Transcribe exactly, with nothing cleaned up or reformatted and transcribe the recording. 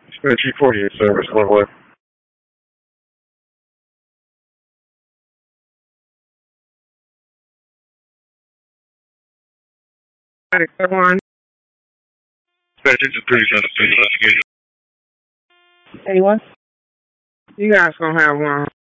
G forty-eight service, what, what? One. Anyone? You guys gonna have one.